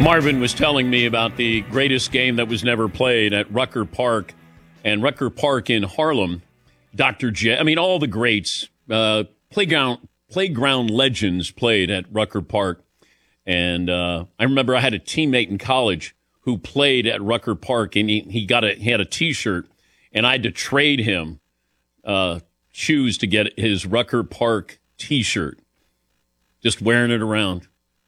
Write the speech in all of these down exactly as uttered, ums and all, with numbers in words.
Marvin was telling me about the greatest game that was never played at Rucker Park, and Rucker Park in Harlem. Doctor J, I mean, all the greats, uh, playground playground legends played at Rucker Park. And uh, I remember I had a teammate in college who played at Rucker Park, and he, he got a he had a T-shirt, and I had to trade him uh, shoes to get his Rucker Park T-shirt. Just wearing it around.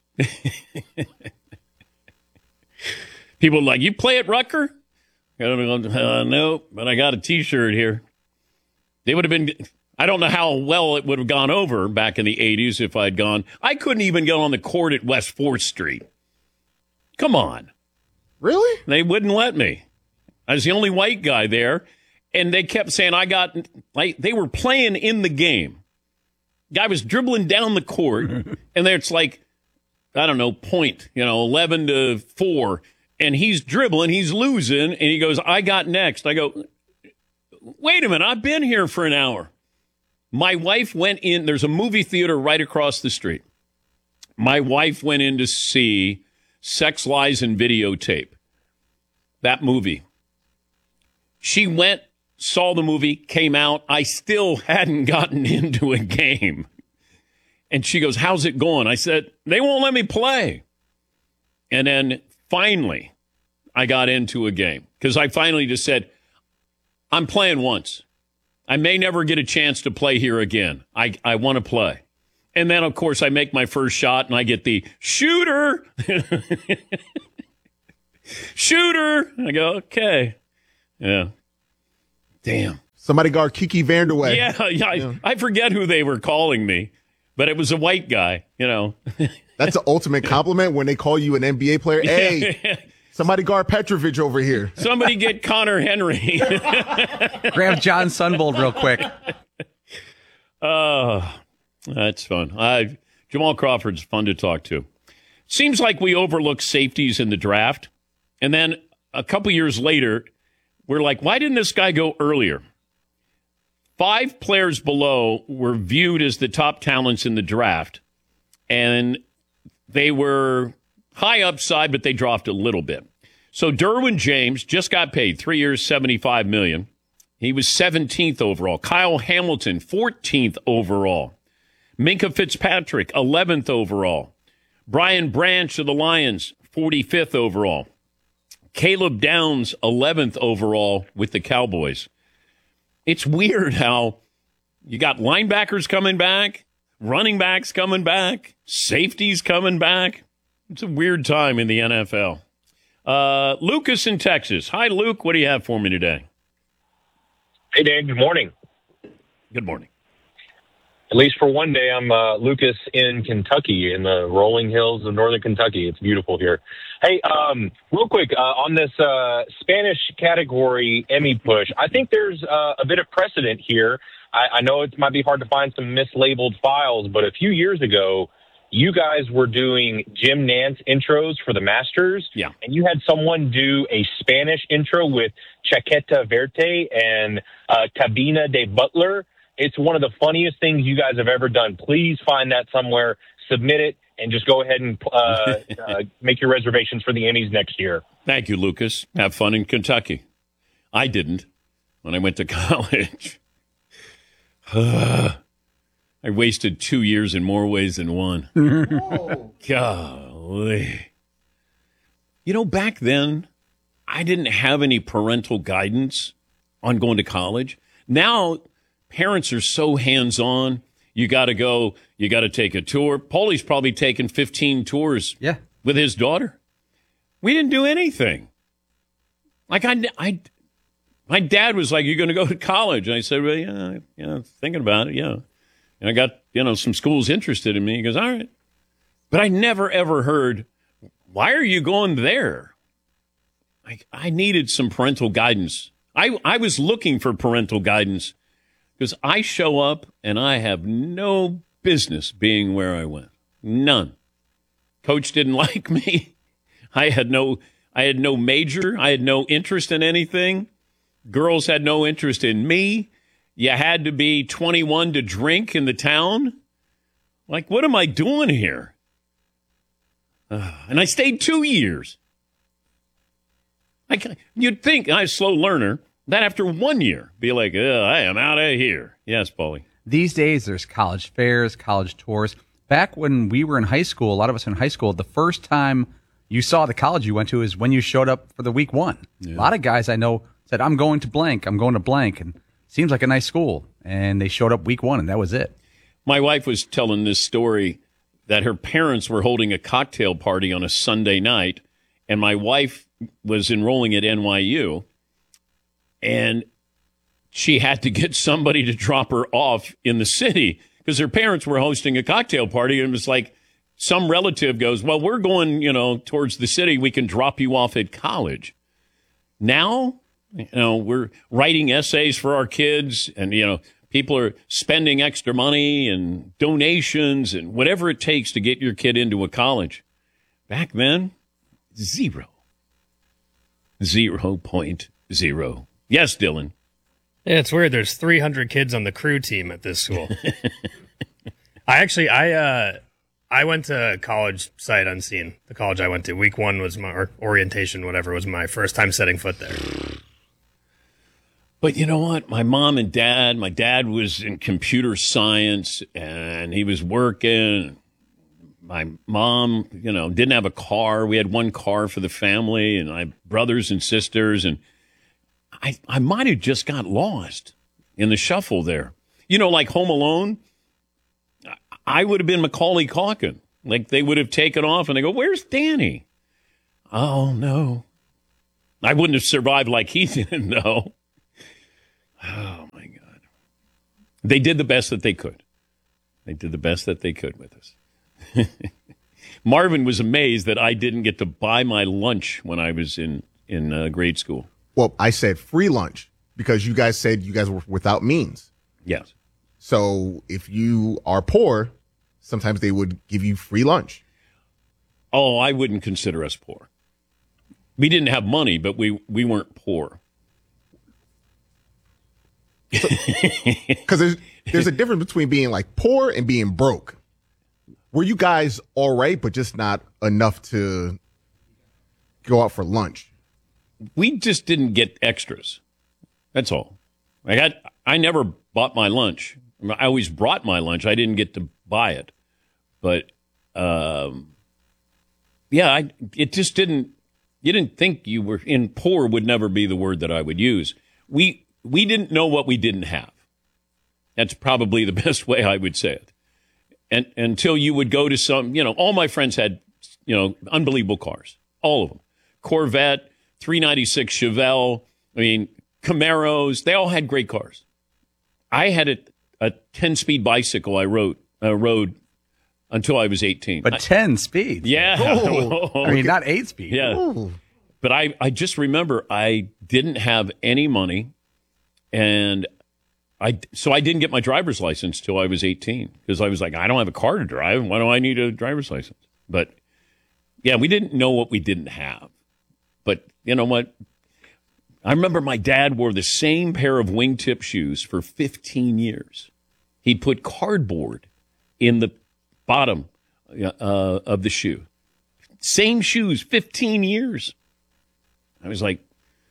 People are like, you play at Rucker? Uh, no, but I got a T-shirt here. They would have been, I don't know how well it would have gone over back in the eighties if I'd gone. I couldn't even get on the court at West fourth Street. Come on. Really? They wouldn't let me. I was the only white guy there, and they kept saying I got, like, they were playing in the game. Guy was dribbling down the court, and there it's like, I don't know, point, you know, eleven to four. And he's dribbling, he's losing, and he goes, I got next. I go, wait a minute, I've been here for an hour. My wife went in, there's a movie theater right across the street. My wife went in to see Sex, Lies, and Videotape, that movie. She went, saw the movie, came out. I still hadn't gotten into a game. And she goes, how's it going? I said, they won't let me play. And then finally, I got into a game because I finally just said, I'm playing once. I may never get a chance to play here again. I, I want to play. And then, of course, I make my first shot and I get the shooter. Shooter. I go, okay. Yeah. Damn. Somebody guard Kiki Vanderway. Yeah, yeah. I, yeah. I forget who they were calling me, but it was a white guy, you know. That's the ultimate compliment when they call you an N B A player. Hey, somebody guard Petrovic over here. Somebody get Connor Henry. Grab John Sunbold real quick. Oh, that's fun. I, Jamal Crawford's fun to talk to. Seems like we overlook safeties in the draft. And then a couple years later, we're like, why didn't this guy go earlier? Five players below were viewed as the top talents in the draft. And they were high upside, but they dropped a little bit. So Derwin James just got paid three years, seventy-five million dollars. He was seventeenth overall. Kyle Hamilton, fourteenth overall. Minkah Fitzpatrick, eleventh overall. Brian Branch of the Lions, forty-fifth overall. Caleb Downs, eleventh overall with the Cowboys. It's weird how you got linebackers coming back, running backs coming back, safeties coming back. It's a weird time in the N F L. Uh, Lucas in Texas. Hi, Luke. What do you have for me today? Hey, Dan. Good morning. Good morning. At least for one day, I'm uh, Lucas in Kentucky, in the rolling hills of northern Kentucky. It's beautiful here. Hey, um, real quick, uh, on this uh, Spanish category Emmy push, I think there's uh, a bit of precedent here. I, I know it might be hard to find some mislabeled files, but a few years ago, you guys were doing Jim Nantz intros for the Masters. Yeah. And you had someone do a Spanish intro with Chaqueta Verte and uh, Cabina de Butler. It's one of the funniest things you guys have ever done. Please find that somewhere, submit it, and just go ahead and uh, uh, make your reservations for the Emmys next year. Thank you, Lucas. Have fun in Kentucky. I didn't when I went to college. I wasted two years in more ways than one. Golly. You know, back then, I didn't have any parental guidance on going to college. Now, parents are so hands-on. You got to go. You got to take a tour. Paulie's probably taken fifteen tours yeah. with his daughter. We didn't do anything. Like, I, I, my dad was like, you're going to go to college. And I said, well, yeah, yeah, thinking about it, yeah. And I got, you know, some schools interested in me. He goes, all right. But I never, ever heard, why are you going there? Like, I needed some parental guidance. I, I was looking for parental guidance because I show up and I have no business being where I went. None. Coach didn't like me. I had no, I had no major. I had no interest in anything. Girls had no interest in me. You had to be twenty-one to drink in the town. Like, what am I doing here? Uh, and I stayed two years. I, you'd think, I'm a slow learner, that after one year, be like, I am out of here. Yes, Paulie. These days, there's college fairs, college tours. Back when we were in high school, a lot of us in high school, the first time you saw the college you went to is when you showed up for the week one. Yeah. A lot of guys I know said, I'm going to blank, I'm going to blank, and seems like a nice school. And they showed up week one, and that was it. My wife was telling this story that her parents were holding a cocktail party on a Sunday night, and my wife was enrolling at N Y U, and she had to get somebody to drop her off in the city because her parents were hosting a cocktail party, and it was like some relative goes, well, we're going, you know, towards the city. We can drop you off at college. Now, you know, we're writing essays for our kids, and, you know, people are spending extra money and donations and whatever it takes to get your kid into a college. Back then, zero. Zero point zero. Yes, Dylan. Yeah, it's weird. There's three hundred kids on the crew team at this school. I actually, I uh, I went to college sight unseen. The college I went to, week one was my or orientation, whatever, was my first time setting foot there. But you know what? My mom and dad, my dad was in computer science and he was working. My mom, you know, didn't have a car. We had one car for the family and I have brothers and sisters. And I, I might have just got lost in the shuffle there. You know, like Home Alone, I would have been Macaulay Culkin. Like they would have taken off and they go, where's Danny? Oh, no. I wouldn't have survived like he did, though. Oh, my God. They did the best that they could. They did the best that they could with us. Marvin was amazed that I didn't get to buy my lunch when I was in, in uh, grade school. Well, I said free lunch because you guys said you guys were without means. Yes. So if you are poor, sometimes they would give you free lunch. Oh, I wouldn't consider us poor. We didn't have money, but we, we weren't poor. Because there's, there's a difference between being like poor and being broke. Were you guys all right, but just not enough to go out for lunch? We just didn't get extras. That's all. I got. I never bought my lunch. I always brought my lunch. I didn't get to buy it. But, um, yeah, I, it just didn't. You didn't think you were in poor would never be the word that I would use. We we didn't know what we didn't have. That's probably the best way I would say it. And until you would go to some, you know, all my friends had, you know, unbelievable cars, all of them. Corvette, three ninety-six Chevelle, I mean, Camaros, they all had great cars. I had a, a ten-speed bicycle I rode, uh, rode until I was eighteen. But I, ten speed? Yeah. I mean, not eight speed. Yeah. Ooh. But I, I just remember I didn't have any money, and I, so I didn't get my driver's license till I was eighteen because I was like, I don't have a car to drive. Why do I need a driver's license? But, yeah, we didn't know what we didn't have. But you know what? I remember my dad wore the same pair of wingtip shoes for fifteen years. He'd put cardboard in the bottom uh, of the shoe. Same shoes, fifteen years. I was like,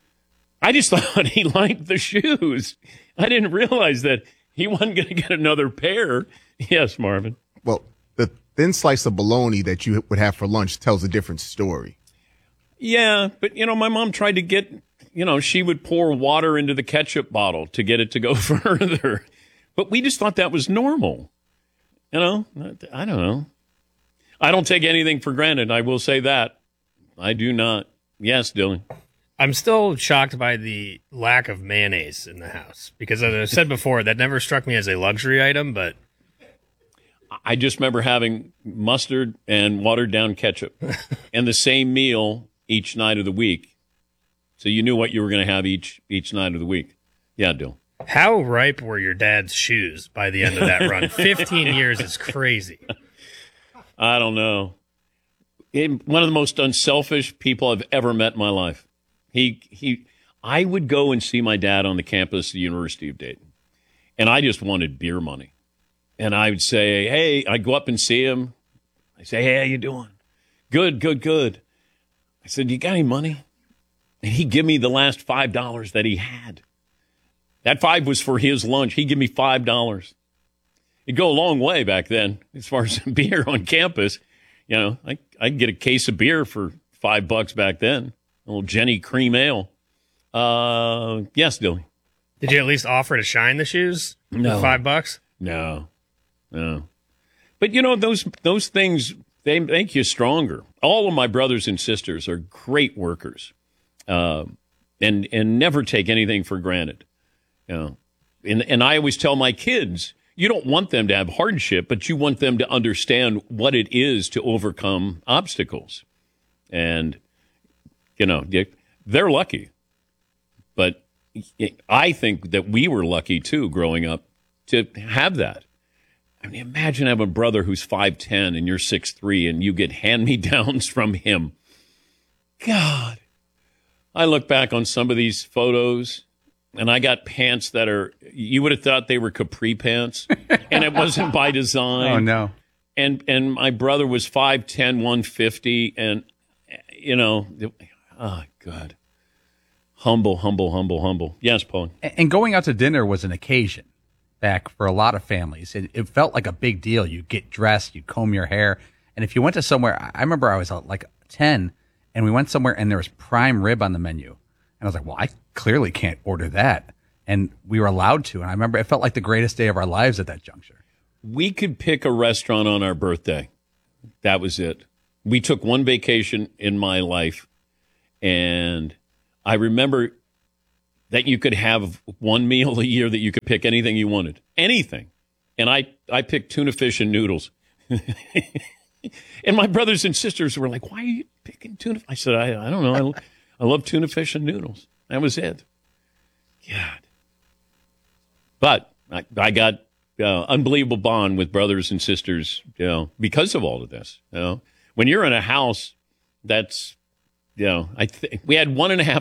I just thought he liked the shoes. I didn't realize that he wasn't going to get another pair. Yes, Marvin. Well, the thin slice of bologna that you would have for lunch tells a different story. Yeah, but, you know, my mom tried to get, you know, she would pour water into the ketchup bottle to get it to go further. But we just thought that was normal. You know, I don't know. I don't take anything for granted. I will say that. I do not. Yes, Dylan. I'm still shocked by the lack of mayonnaise in the house because, as I said before, that never struck me as a luxury item, but I just remember having mustard and watered down ketchup and the same meal each night of the week. So you knew what you were going to have each each night of the week. Yeah, Dylan. How ripe were your dad's shoes by the end of that run? fifteen years is crazy. I don't know. It, one of the most unselfish people I've ever met in my life. He he. I would go and see my dad on the campus of the University of Dayton, and I just wanted beer money. And I would say, hey, I'd go up and see him. I say, hey, how you doing? Good, good, good. I said, you got any money? And he give me the last five dollars that he had. That five was for his lunch. He give me five dollars. It'd go a long way back then as far as beer on campus. You know, I I'd get a case of beer for five bucks back then. A little Jenny cream ale. Uh, yes, Dilly. Did you at least offer to shine the shoes? No. For five bucks? No, no. But you know, those those things, they make you stronger. All of my brothers and sisters are great workers, uh, and and never take anything for granted. You know, and and I always tell my kids, you don't want them to have hardship, but you want them to understand what it is to overcome obstacles. And, you know, they're lucky. But I think that we were lucky, too, growing up, to have that. I mean, imagine having a brother who's five ten and you're six three and you get hand-me-downs from him. God. I look back on some of these photos, and I got pants that are, you would have thought they were capri pants, and it wasn't by design. Oh, no. And and my brother was five ten, one fifty, and, you know, oh, God. Humble, humble, humble, humble. Yes, Paul. And going out to dinner was an occasion back for a lot of families. It, it felt like a big deal. You get dressed, you comb your hair. And if you went to somewhere, I remember I was uh, like ten, and we went somewhere and there was prime rib on the menu. And I was like, well, I clearly can't order that. And we were allowed to. And I remember it felt like the greatest day of our lives at that juncture. We could pick a restaurant on our birthday. That was it. We took one vacation in my life, and I remember that you could have one meal a year that you could pick anything you wanted. Anything. And I, I picked tuna fish and noodles. And my brothers and sisters were like, why are you picking tuna? I said, I, I don't know. I, I love tuna fish and noodles. That was it. God. But I, I got uh, unbelievable bond with brothers and sisters, you know, because of all of this. You know, when you're in a house that's, you know, I think we had one and a half